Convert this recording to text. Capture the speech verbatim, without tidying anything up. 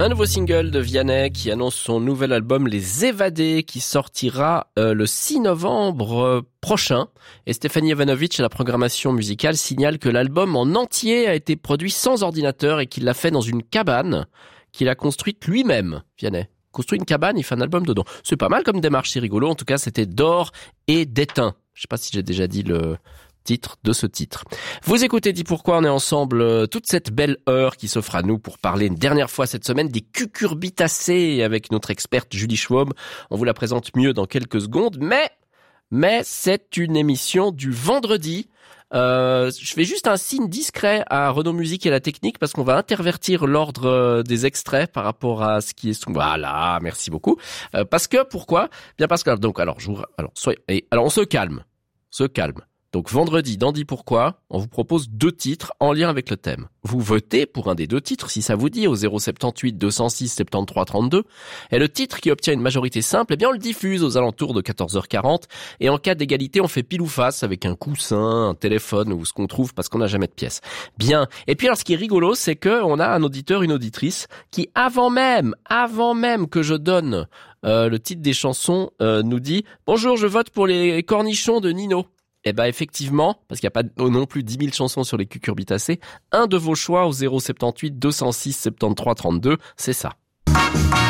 Un nouveau single de Vianney qui annonce son nouvel album Les Évadés qui sortira euh, le six novembre euh, prochain. Et Stéphanie Jovanovic à la programmation musicale signale que l'album en entier a été produit sans ordinateur et qu'il l'a fait dans une cabane qu'il a construite lui-même, Vianney. Construit une cabane, il fait un album dedans. C'est pas mal comme démarche, c'est rigolo. En tout cas, c'était d'or et d'étain. Je sais pas si j'ai déjà dit le titre de ce titre. Vous écoutez Dis Pourquoi, on est ensemble euh, toute cette belle heure qui s'offre à nous pour parler une dernière fois cette semaine des cucurbitacées avec notre experte Julie Schwab. On vous la présente mieux dans quelques secondes, mais mais c'est une émission du vendredi. Euh, je fais juste un signe discret à Renaud Musique et la technique parce qu'on va intervertir l'ordre euh, des extraits par rapport à ce qui est sous. Voilà, merci beaucoup. Euh, parce que pourquoi ? Bien parce que donc alors je vous alors soyez et, alors on se calme, se calme. Donc vendredi, dans Dis Pourquoi, on vous propose deux titres en lien avec le thème. Vous votez pour un des deux titres si ça vous dit au zéro sept huit deux zéro six sept trois trois deux. Et le titre qui obtient une majorité simple, eh bien on le diffuse aux alentours de quatorze heures quarante. Et en cas d'égalité, on fait pile ou face avec un coussin, un téléphone ou ce qu'on trouve parce qu'on n'a jamais de pièces. Bien. Et puis alors ce qui est rigolo, c'est que on a un auditeur, une auditrice qui avant même, avant même que je donne euh, le titre des chansons, euh, nous dit « Bonjour, je vote pour les cornichons de Nino ». Eh ben effectivement, parce qu'il n'y a pas non plus dix mille chansons sur les cucurbitacées, un de vos choix au zéro sept huit deux zéro six sept trois trois deux, c'est ça.